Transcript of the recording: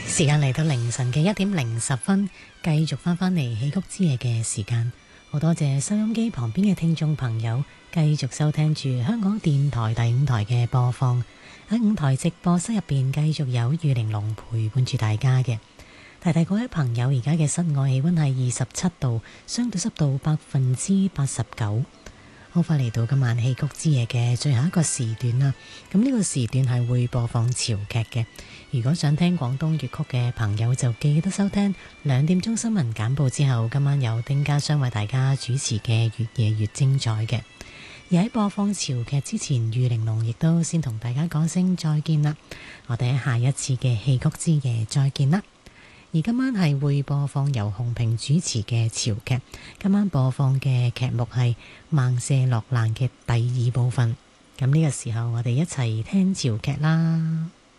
時間嚟到凌晨嘅1:10，繼續返嚟戲曲之夜嘅時間。好多謝收音機旁邊嘅聽眾朋友，繼續收聽住香港電台第5台嘅播放。喺5台直播室入邊，繼續有玉玲瓏陪伴住大家嘅。提提各位朋友，而家嘅室外氣溫係27度，相對濕度89%。好快嚟到今晚戲曲之夜嘅最後一個時段啦。咁呢個時段係會播放潮劇嘅。如果想聽廣東粵曲嘅朋友，就記得收聽2點鐘新聞簡報之後，今晚有丁家雙為大家主持嘅越夜越精彩嘅。而喺播放潮劇之前，玉玲瓏亦都先同大家講聲再見啦。我哋喺下一次嘅戲曲之夜再見啦。而今晚係會播放由洪平主持嘅潮劇，今晚播放嘅劇目係《孟舍落難》嘅第2部分。咁呢個時候，我哋一齊聽潮劇啦。